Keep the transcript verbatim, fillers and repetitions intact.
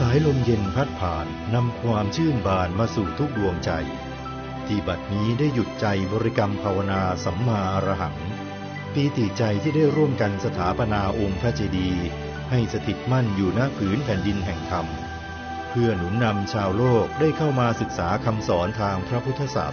สายลมเย็นพัดผ่านนำความชื่นบานมาสู่ทุกดวงใจที่บัดนี้ได้หยุดใจบริกรรมภาวนาสัมมาอรหังปีติใจที่ได้ร่วมกันสถาปนาองค์พระเจดีย์ให้สถิตมั่นอยู่ณผืนแผ่นดินแห่งธรรมเพื่อหนุนนำชาวโลกได้เข้ามาศึกษาคำสอนทางพระพุทธศาส